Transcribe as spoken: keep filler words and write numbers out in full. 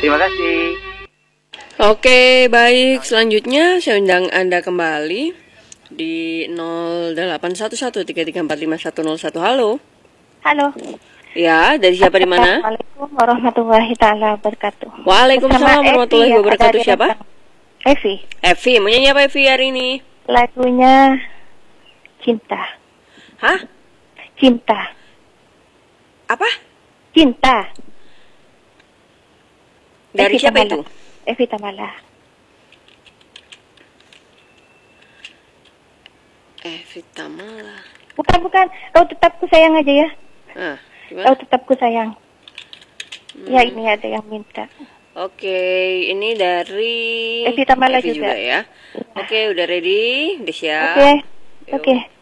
Terima kasih. Oke, baik. Selanjutnya saya undang Anda kembali di nol delapan satu satu tiga tiga empat lima satu nol satu. Halo. Halo. Ya, dari siapa di mana? Assalamualaikum warahmatullahi taala wabarakatuh. Waalaikumsalam warahmatullahi wabarakatuh. Siapa? Evi. Evi, mau nyanyi apa Evi hari ini? Lagunya Cinta. Hah? Cinta. Apa? Cinta. Dari Evi siapa Tamala. itu? Evi Tamala. Evi Tamala. Bukan, bukan. Kau tetap ku sayang aja ya. Ah, Kau gimana? tetap ku sayang. Hmm. Ya, ini ada yang minta. Oke, ini dari Evi Tamala Evi juga. juga ya. Oke, udah ready? Udah siap? Oke. Yuk. Oke.